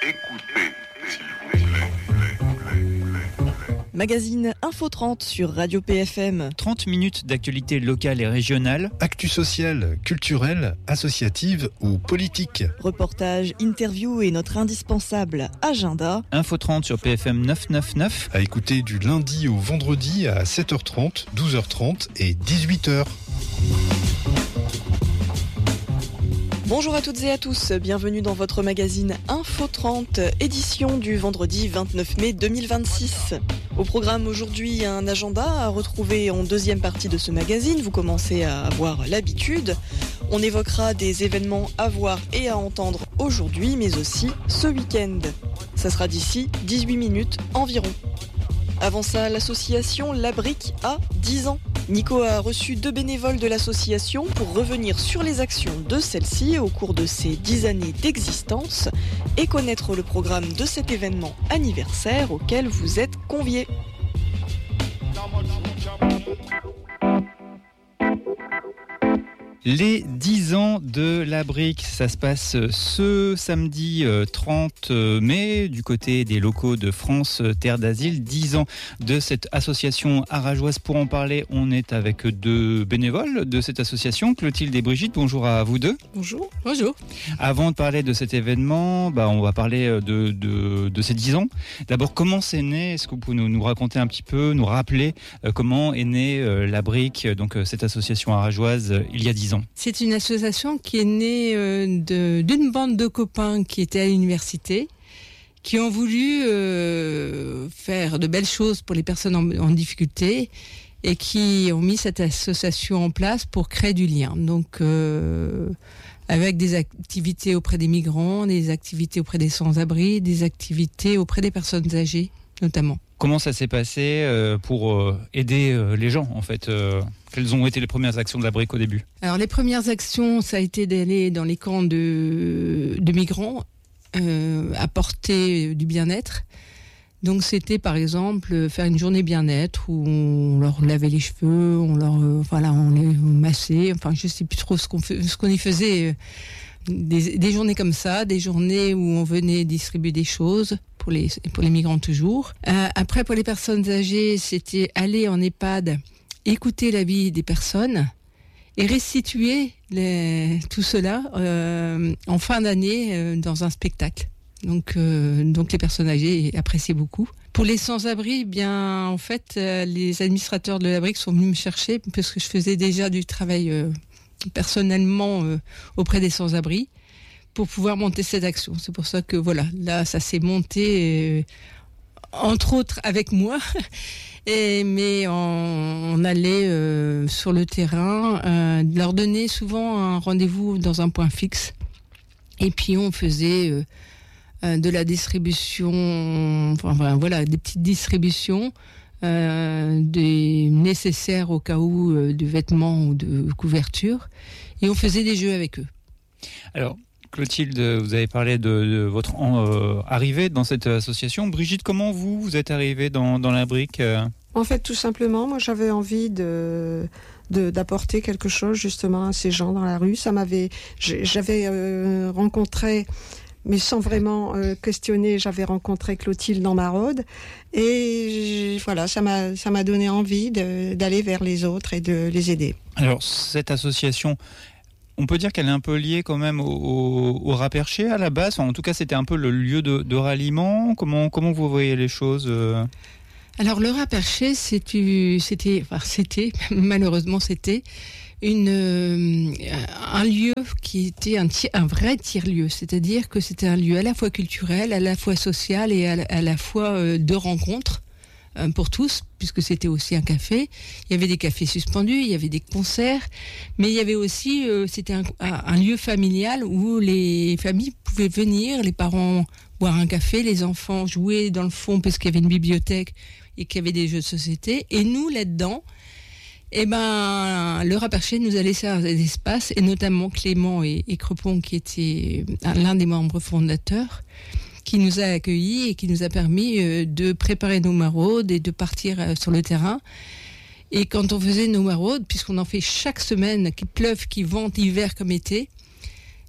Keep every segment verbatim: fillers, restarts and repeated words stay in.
Écoutez, s'il vous plaît. Magazine Info trente sur Radio P F M. trente minutes d'actualité locale et régionale. Actu sociale, culturelle, associative ou politique. Reportages, interviews et notre indispensable agenda. Info trente sur P F M neuf cent quatre-vingt-neuf. À écouter du lundi au vendredi à sept heures trente, douze heures trente et dix-huit heures. Bonjour à toutes et à tous, bienvenue dans votre magazine Info trente, édition du vendredi vingt-neuf mai deux mille vingt-six. Au programme aujourd'hui, un agenda à retrouver en deuxième partie de ce magazine, vous commencez à avoir l'habitude. On évoquera des événements à voir et à entendre aujourd'hui, mais aussi ce week-end. Ça sera d'ici dix-huit minutes environ. Avant ça, l'association La Brique a dix ans. Nico a reçu deux bénévoles de l'association pour revenir sur les actions de celle-ci au cours de ces dix années d'existence et connaître le programme de cet événement anniversaire auquel vous êtes conviés. Les dix ans de La Brique, ça se passe ce samedi trente mai du côté des locaux de France Terre d'Asile. dix ans de cette association arageoise. Pour en parler, on est avec deux bénévoles de cette association, Clotilde et Brigitte. Bonjour à vous deux. Bonjour. Bonjour. Avant de parler de cet événement, bah, on va parler de, de, de ces dix ans. D'abord, comment c'est né ? Est-ce que vous pouvez nous, nous raconter un petit peu, nous rappeler euh, comment est née euh, La Brique, donc euh, cette association arageoise, euh, il y a dix ans ? C'est une association qui est née euh, de, d'une bande de copains qui étaient à l'université, qui ont voulu euh, faire de belles choses pour les personnes en, en difficulté et qui ont mis cette association en place pour créer du lien. Donc, euh, avec des activités auprès des migrants, des activités auprès des sans-abri, des activités auprès des personnes âgées, notamment. Comment ça s'est passé euh, pour euh, aider euh, les gens, en fait euh, Quelles ont été les premières actions de La Brique au début ? Alors, les premières actions, ça a été d'aller dans les camps de, de migrants, euh, apporter du bien-être. Donc, c'était, par exemple, faire une journée bien-être où on leur lavait les cheveux, on leur, euh, voilà, on les massait. Enfin, je ne sais plus trop ce qu'on, fait, ce qu'on y faisait. Des, des journées comme ça, des journées où on venait distribuer des choses pour les, pour les migrants toujours. Euh, après, pour les personnes âgées, c'était aller en EHPAD, écouter la vie des personnes et restituer les, tout cela euh, en fin d'année euh, dans un spectacle. Donc, euh, donc les personnes âgées appréciaient beaucoup. Pour les sans-abri, bien en fait, euh, les administrateurs de La Brique sont venus me chercher parce que je faisais déjà du travail euh, personnellement euh, auprès des sans-abri pour pouvoir monter cette action. C'est pour ça que voilà, là ça s'est monté euh, entre autres avec moi. Et, mais on, on allait euh, sur le terrain, euh, leur donner souvent un rendez-vous dans un point fixe. Et puis on faisait euh, euh, de la distribution, enfin voilà, des petites distributions, euh, des nécessaires au cas où euh, de vêtements ou de couvertures. Et on faisait des jeux avec eux. Alors, Clotilde, vous avez parlé de, de votre euh, arrivée dans cette association. Brigitte, comment vous, vous êtes arrivée dans, dans La Brique ? En fait, tout simplement, moi j'avais envie de, de, d'apporter quelque chose justement à ces gens dans la rue. Ça m'avait, j'avais euh, rencontré, mais sans vraiment euh, questionner, j'avais rencontré Clotilde dans Maraude. Et voilà, ça m'a, ça m'a donné envie de, d'aller vers les autres et de les aider. Alors, cette association... On peut dire qu'elle est un peu liée quand même au, au, au rat perché à la base. Enfin, en tout cas, c'était un peu le lieu de, de ralliement. Comment, comment vous voyez les choses euh... Alors, le rat perché, c'était, c'était, enfin, c'était, malheureusement, c'était une, euh, un lieu qui était un, tir, un vrai tiers-lieu. C'est-à-dire que c'était un lieu à la fois culturel, à la fois social et à, à la fois euh, de rencontre pour tous, puisque c'était aussi un café. Il y avait des cafés suspendus, il y avait des concerts, mais il y avait aussi, euh, c'était un, un lieu familial où les familles pouvaient venir, les parents boire un café, les enfants jouer dans le fond parce qu'il y avait une bibliothèque et qu'il y avait des jeux de société. Et nous, là-dedans, eh ben, le rat perché nous a laissé un espace, et notamment Clément et, et Crepon, qui était l'un des membres fondateurs, qui nous a accueillis et qui nous a permis euh, de préparer nos maraudes et de partir euh, sur le terrain. Et quand on faisait nos maraudes, puisqu'on en fait chaque semaine, qu'il pleuve, qu'il vente, hiver comme été,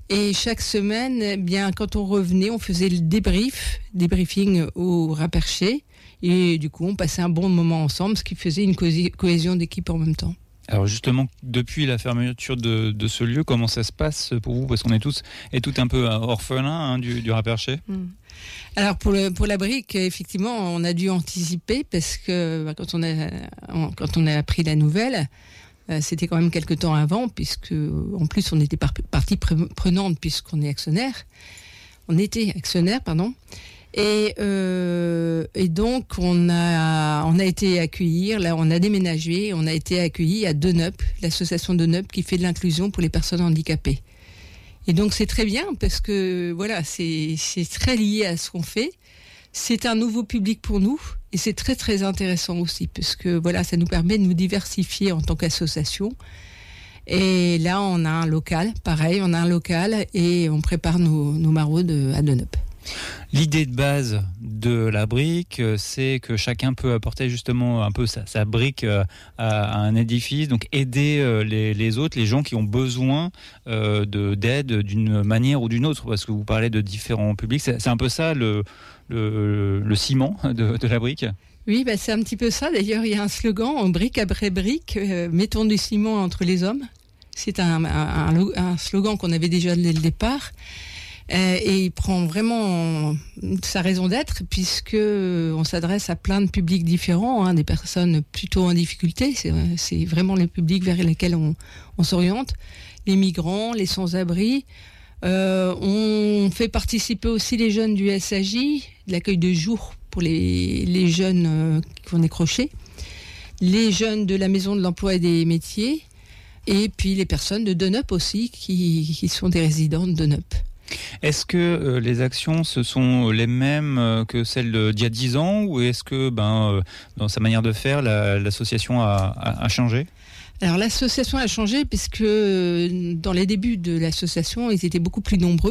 Et chaque semaine, eh bien, quand on revenait, on faisait le débrief, débriefing au Rat-Perché. Et du coup, on passait un bon moment ensemble, ce qui faisait une cohési- cohésion d'équipe en même temps. Alors justement, depuis la fermeture de, de ce lieu, comment ça se passe pour vous ? Parce qu'on est tous et tout un peu orphelins hein, du, du Rat-Perché. Mmh. Alors pour, le, pour la brique, effectivement, on a dû anticiper parce que bah, quand, on a, on, quand on a appris la nouvelle, euh, c'était quand même quelque temps avant, puisque en plus on était par, partie prenante puisqu'on est actionnaire. On était actionnaire, pardon. Et, euh, et donc on a on a été accueillis, là on a déménagé, on a été accueillis à Deneup, l'association Deneup qui fait de l'inclusion pour les personnes handicapées. Et donc c'est très bien parce que voilà, c'est c'est très lié à ce qu'on fait. C'est un nouveau public pour nous et c'est très très intéressant aussi parce que voilà, ça nous permet de nous diversifier en tant qu'association. Et là on a un local, pareil, on a un local et on prépare nos nos maraudes à Deneup. L'idée de base de la brique, c'est que chacun peut apporter justement un peu sa, sa brique à, à un édifice, donc aider les, les autres, les gens qui ont besoin euh, de, d'aide d'une manière ou d'une autre, parce que vous parlez de différents publics. C'est, c'est un peu ça le, le, le ciment de, de la brique ? Oui, bah c'est un petit peu ça. D'ailleurs, il y a un slogan, brique après brique, euh, mettons du ciment entre les hommes. C'est un, un, un, un slogan qu'on avait déjà dès le départ. Euh, et il prend vraiment sa raison d'être puisque on s'adresse à plein de publics différents, hein, des personnes plutôt en difficulté. C'est, c'est vraiment le public vers lequel on, on s'oriente. Les migrants, les sans-abri. Euh, on fait participer aussi les jeunes du S A J, de l'accueil de jour pour les, les jeunes euh, qui ont décroché, les jeunes de la Maison de l'Emploi et des Métiers, et puis les personnes de Deneup aussi qui, qui sont des résidents de Deneup. Est-ce que euh, les actions, ce sont les mêmes euh, que celles d'il y a dix ans ou est-ce que ben, euh, dans sa manière de faire, la, l'association a, a, a changé ? Alors l'association a changé puisque euh, dans les débuts de l'association, ils étaient beaucoup plus nombreux.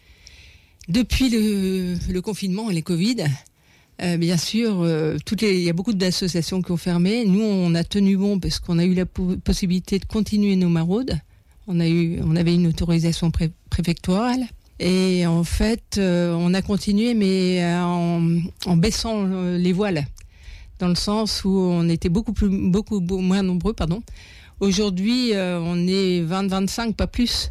Depuis le, le confinement et les Covid, euh, bien sûr, euh, toutes les, il y a beaucoup d'associations qui ont fermé. Nous, on a tenu bon parce qu'on a eu la po- possibilité de continuer nos maraudes. On, a eu, on avait une autorisation pré- préfectorale. Et en fait, euh, on a continué, mais en, en baissant euh, les voiles, dans le sens où on était beaucoup plus, beaucoup moins nombreux, pardon. Aujourd'hui, euh, on est vingt à vingt-cinq, pas plus.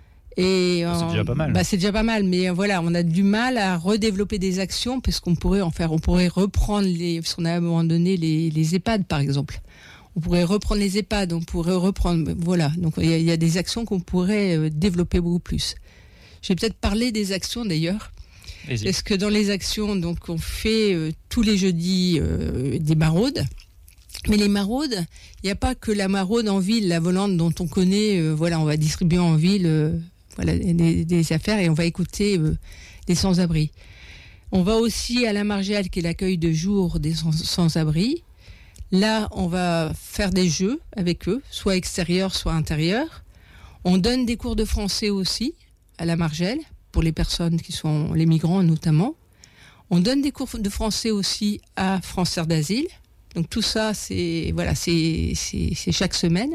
Et c'est euh, déjà pas mal. Bah, c'est déjà pas mal, mais euh, voilà, on a du mal à redévelopper des actions parce qu'on pourrait en faire, on pourrait reprendre les, parce qu'on a abandonné les, les EHPAD, par exemple. On pourrait reprendre les EHPAD, on pourrait reprendre, voilà. Donc il y, y a des actions qu'on pourrait euh, développer beaucoup plus. Je vais peut-être parler des actions d'ailleurs. Vas-y. Parce que dans les actions, donc on fait euh, tous les jeudis euh, des maraudes. Mais les maraudes, il n'y a pas que la maraude en ville, la volante dont on connaît. Euh, voilà, on va distribuer en ville, euh, voilà, des, des affaires et on va écouter euh, les sans-abri. On va aussi à la Margelle, qui est l'accueil de jour des sans- sans-abri. Là, on va faire des jeux avec eux, soit extérieurs, soit intérieurs. On donne des cours de français aussi à la Margelle, pour les personnes qui sont les migrants notamment. On donne des cours de français aussi à France Terre d'Asile. Donc tout ça, c'est voilà, c'est, c'est, c'est chaque semaine.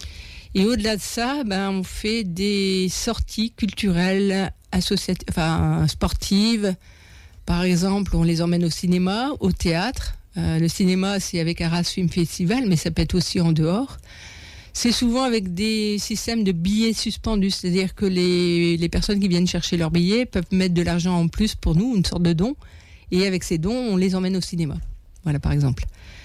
Et au-delà de ça, ben, on fait des sorties culturelles, associatives, enfin sportives. Par exemple, on les emmène au cinéma, au théâtre. Euh, le cinéma, c'est avec Arras Film Festival, mais ça peut être aussi en dehors. C'est souvent avec des systèmes de billets suspendus, c'est-à-dire que les, les personnes qui viennent chercher leurs billets peuvent mettre de l'argent en plus pour nous, une sorte de don, et avec ces dons, on les emmène au cinéma. Voilà, par exemple.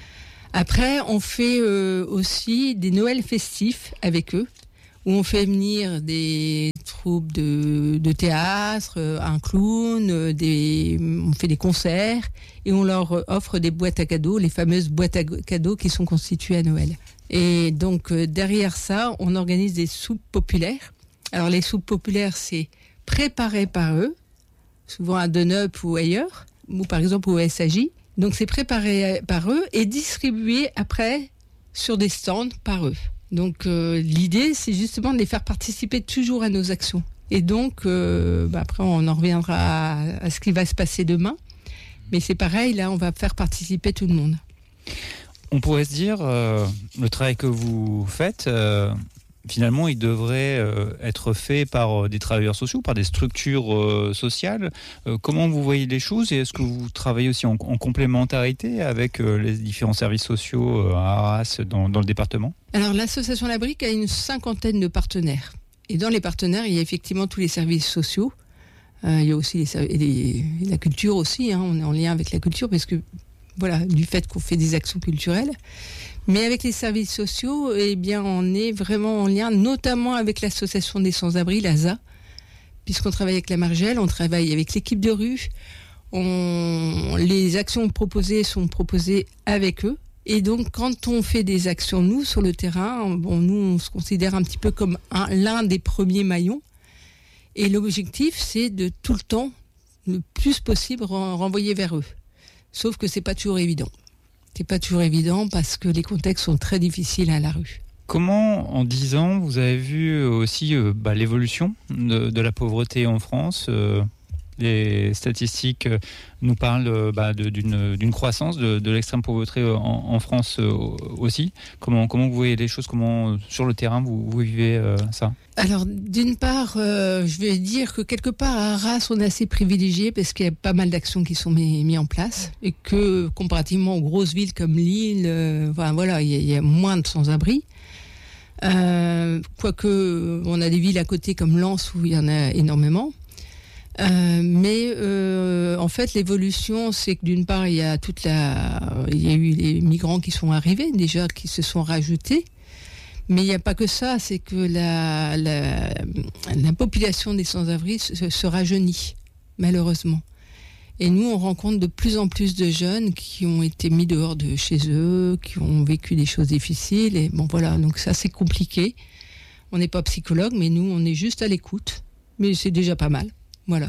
Après, on fait euh, aussi des Noëls festifs avec eux, où on fait venir des troupes de, de théâtre, un clown, des, on fait des concerts, et on leur offre des boîtes à cadeaux, les fameuses boîtes à cadeaux qui sont constituées à Noël. Et donc, euh, derrière ça, on organise des soupes populaires. Alors, les soupes populaires, c'est préparé par eux, souvent à Deneup ou ailleurs, ou par exemple au S A J. Donc, c'est préparé par eux et distribué après sur des stands par eux. Donc, euh, l'idée, c'est justement de les faire participer toujours à nos actions. Et donc, euh, bah après, on en reviendra à, à ce qui va se passer demain. Mais c'est pareil, là, on va faire participer tout le monde. On pourrait se dire, euh, le travail que vous faites, euh, finalement, il devrait euh, être fait par euh, des travailleurs sociaux, par des structures euh, sociales. Euh, comment vous voyez les choses et est-ce que vous travaillez aussi en, en complémentarité avec euh, les différents services sociaux euh, à Arras dans, dans le département ? Alors, l'association La Brique a une cinquantaine de partenaires. Et dans les partenaires, il y a effectivement tous les services sociaux. Euh, il y a aussi les, les, la culture aussi. Hein. On est en lien avec la culture parce que, voilà, du fait qu'on fait des actions culturelles. Mais avec les services sociaux, eh bien, on est vraiment en lien, notamment avec l'association des sans-abri, l'A S A, puisqu'on travaille avec la Margelle, on travaille avec l'équipe de rue. On, les actions proposées sont proposées avec eux. Et donc, quand on fait des actions, nous, sur le terrain, bon, nous, on se considère un petit peu comme un, l'un des premiers maillons. Et l'objectif, c'est de tout le temps, le plus possible, renvoyer vers eux. Sauf que c'est pas toujours évident. C'est pas toujours évident parce que les contextes sont très difficiles à la rue. Comment, en dix ans, vous avez vu aussi euh, bah, l'évolution de, de la pauvreté en France euh, Les statistiques nous parlent euh, bah, de, d'une, d'une croissance de, de l'extrême pauvreté en, en France euh, aussi. Comment, comment vous voyez les choses ? Comment, sur le terrain, vous, vous vivez euh, ça ? Alors, d'une part, euh, je vais dire que quelque part, à Arras, on est assez privilégié parce qu'il y a pas mal d'actions qui sont mises mis en place et que, comparativement aux grosses villes comme Lille, euh, enfin, voilà, il y, y a moins de sans-abri. Euh, quoique, on a des villes à côté comme Lens où il y en a énormément. Euh, mais euh, en fait, l'évolution, c'est que d'une part, il y a toute la, il y a eu les migrants qui sont arrivés déjà, qui se sont rajoutés. Mais il n'y a pas que ça, c'est que la, la, la population des sans-abri se, se rajeunit, malheureusement. Et nous, on rencontre de plus en plus de jeunes qui ont été mis dehors de chez eux, qui ont vécu des choses difficiles. Et bon, voilà, donc ça, c'est compliqué. On n'est pas psychologue, mais nous, on est juste à l'écoute. Mais c'est déjà pas mal. Voilà.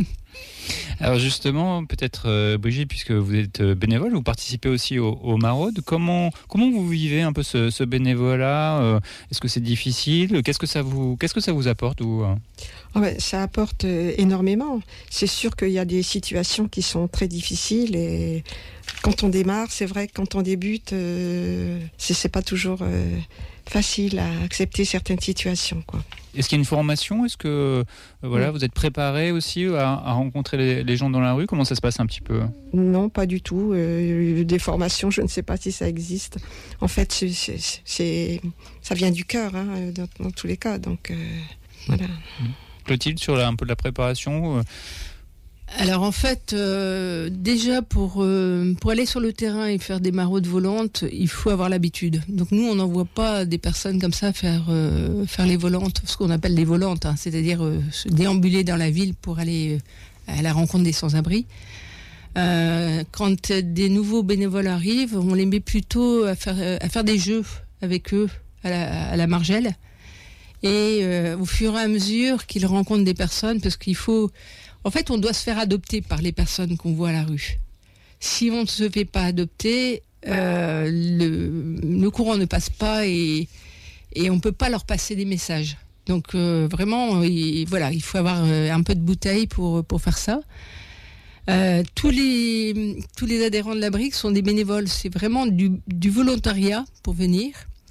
Alors justement, peut-être euh, Brigitte, puisque vous êtes bénévole, vous participez aussi au, au Maraude. Comment comment vous vivez un peu ce, ce bénévolat euh, Est-ce que c'est difficile ? Qu'est-ce que ça vous qu'est-ce que ça vous apporte vous oh ben, ça apporte euh, énormément. C'est sûr qu'il y a des situations qui sont très difficiles et quand on démarre, c'est vrai que quand on débute, euh, c'est, c'est pas toujours euh, facile à accepter certaines situations, quoi. Est-ce qu'il y a une formation ? Est-ce que euh, voilà, oui. vous êtes préparé aussi à, à rencontrer les, les gens dans la rue ? Comment ça se passe un petit peu ? Non, pas du tout. Euh, des formations, je ne sais pas si ça existe. En fait, c'est, c'est, c'est, ça vient du cœur, hein, dans, dans tous les cas. Donc, euh, voilà. Clotilde, sur la, un peu de la préparation euh... Alors en fait, euh, déjà pour, euh, pour aller sur le terrain et faire des maraudes volantes, il faut avoir l'habitude. Donc nous, on n'envoie pas des personnes comme ça faire, euh, faire les volantes, ce qu'on appelle les volantes, hein, c'est-à-dire euh, se déambuler dans la ville pour aller euh, à la rencontre des sans-abri. Euh, quand des nouveaux bénévoles arrivent, on les met plutôt à faire, à faire des jeux avec eux à la, à la Margelle. Et euh, au fur et à mesure qu'ils rencontrent des personnes, parce qu'il faut... En fait, on doit se faire adopter par les personnes qu'on voit à la rue. Si on ne se fait pas adopter, euh, le, le courant ne passe pas et, et on ne peut pas leur passer des messages. Donc euh, vraiment, il, voilà, il faut avoir un peu de bouteille pour, pour faire ça. Euh, tous, les, tous les adhérents de la Brique sont des bénévoles. C'est vraiment du, du volontariat pour venir.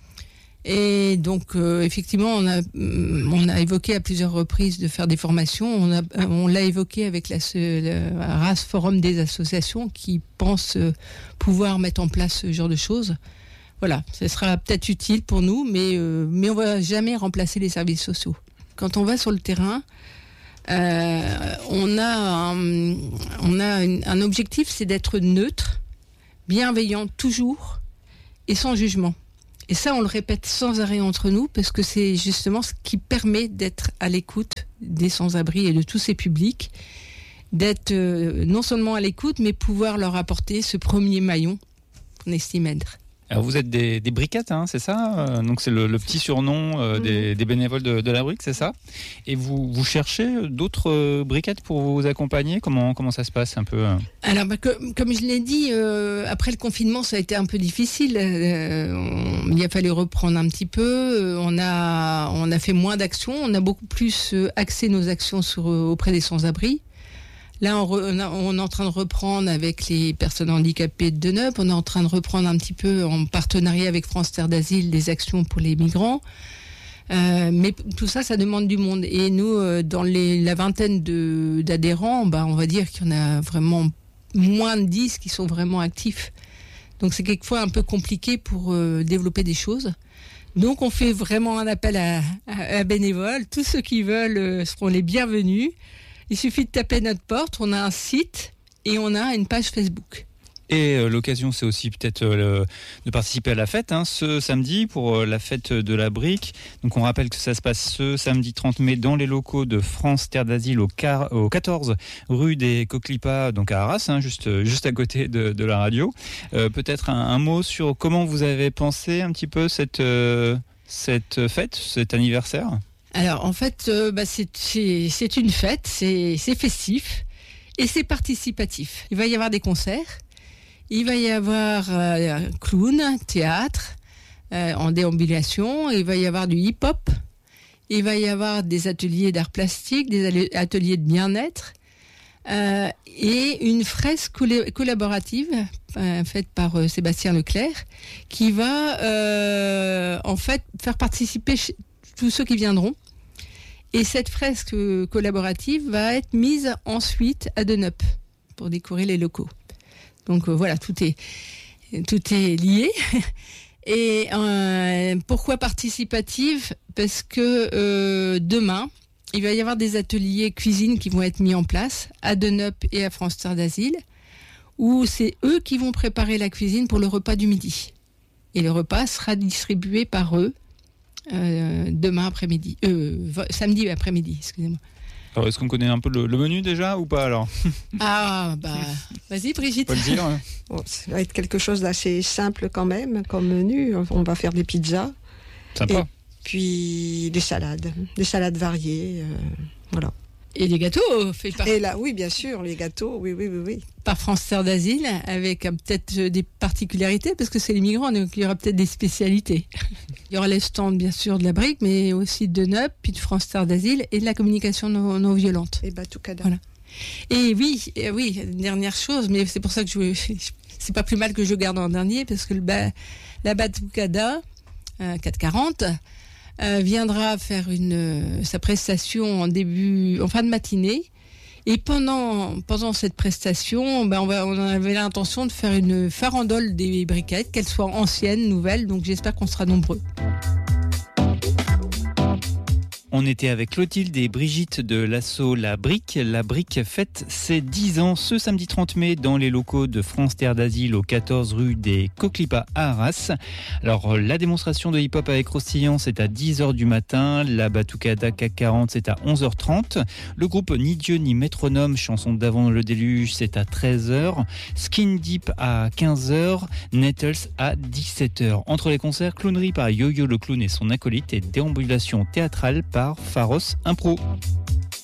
Et donc, euh, effectivement, on a, on a évoqué à plusieurs reprises de faire des formations. On, a, on l'a évoqué avec la, le Arras Forum des associations qui pensent pouvoir mettre en place ce genre de choses. Voilà, ce sera peut-être utile pour nous, mais, euh, mais on ne va jamais remplacer les services sociaux. Quand on va sur le terrain, euh, on a, un, on a une, un objectif, c'est d'être neutre, bienveillant toujours et sans jugement. Et ça, on le répète sans arrêt entre nous, parce que c'est justement ce qui permet d'être à l'écoute des sans-abri et de tous ces publics, d'être euh, non seulement à l'écoute, mais pouvoir leur apporter ce premier maillon qu'on estime être. Alors vous êtes des, des briquettes, hein, c'est ça ? Donc c'est le, le petit surnom euh, des, des bénévoles de, de la Brique, c'est ça ? Et vous, vous cherchez d'autres euh, briquettes pour vous accompagner ? Comment, comment ça se passe un peu ? Alors bah, que, comme je l'ai dit, euh, après le confinement, ça a été un peu difficile. Euh, on, il a fallu reprendre un petit peu. On a, on a fait moins d'actions. On a beaucoup plus axé nos actions sur, auprès des sans-abri. Là, on, re, on, a, on est en train de reprendre avec les personnes handicapées de Deneuve. On est en train de reprendre un petit peu en partenariat avec France Terre d'Asile des actions pour les migrants. Euh, mais tout ça, ça demande du monde. Et nous, euh, dans les, la vingtaine de, d'adhérents, bah, on va dire qu'il y en a vraiment moins de dix qui sont vraiment actifs. Donc c'est quelquefois un peu compliqué pour euh, développer des choses. Donc on fait vraiment un appel à, à, à bénévoles. Tous ceux qui veulent euh, seront les bienvenus. Il suffit de taper notre porte. On a un site et on a une page Facebook. Et euh, l'occasion, c'est aussi peut-être euh, le, de participer à la fête hein, ce samedi pour euh, la fête de la brique. Donc on rappelle que ça se passe ce samedi trente mai dans les locaux de France Terre d'Asile au, car, au quatorze rue des Coquelipas, donc à Arras, hein, juste, juste à côté de, de la radio. Euh, peut-être un, un mot sur comment vous avez pensé un petit peu cette, euh, cette fête, cet anniversaire ? Alors en fait, euh, bah, c'est, c'est, c'est une fête, c'est, c'est festif et c'est participatif. Il va y avoir des concerts. Il va y avoir euh, clown, théâtre, euh, en déambulation. Il va y avoir du hip-hop. Il va y avoir des ateliers d'art plastique, des ateliers de bien-être. Euh, et une fresque coll- collaborative euh, faite par euh, Sébastien Leclerc qui va euh, en fait faire participer ch- tous ceux qui viendront. Et cette fresque collaborative va être mise ensuite à Deneup pour décorer les locaux. Donc euh, voilà, tout est, tout est lié. Et euh, pourquoi participative ? Parce que euh, demain, il va y avoir des ateliers cuisine qui vont être mis en place à Deneup et à France Terre d'Asile, où c'est eux qui vont préparer la cuisine pour le repas du midi. Et le repas sera distribué par eux euh, demain après-midi, euh, samedi après-midi, excusez-moi. Alors, est-ce qu'on connaît un peu le, le menu déjà ou pas alors ? Ah, bah, vas-y Brigitte. Faut le dire. Hein. Bon, ça va être quelque chose d'assez simple quand même comme menu. On va faire des pizzas. Sympa. Et puis des salades, des salades variées, euh, voilà. Et les gâteaux faits par... Et là, oui, bien sûr, les gâteaux, oui, oui, oui, oui. par France Terre d'Asile, avec euh, peut-être des particularités, parce que c'est les migrants, donc il y aura peut-être des spécialités. Il y aura les stands, bien sûr, de la brique, mais aussi de Deneup, puis de France Terre d'Asile, et de la communication non, non violente. Et Batucada. Voilà. Et oui, et oui, dernière chose, mais c'est pour ça que je, c'est pas plus mal que je garde en dernier, parce que le, la Batucada, euh, quatre quarante, euh, viendra faire une, euh, sa prestation en début, en fin de matinée. Et pendant, pendant cette prestation, ben on, va, on avait l'intention de faire une farandole des briquettes, qu'elles soient anciennes, nouvelles, donc j'espère qu'on sera nombreux. On était avec Clotilde et Brigitte de l'asso La Brique. La Brique fête ses dix ans ce samedi trente mai dans les locaux de France Terre d'Asile au quatorze rue des Coquelipas à Arras. Alors la démonstration de hip-hop avec Croustillant c'est à dix heures du matin. La Batucada C A C quarante c'est à onze heures trente. Le groupe Ni Dieu ni Métronome, chanson d'avant le déluge, c'est à treize heures. Skin Deep à quinze heures. Nettles à dix-sept heures. Entre les concerts, clownerie par Yo-Yo le clown et son acolyte et déambulation théâtrale par Pharos Impro.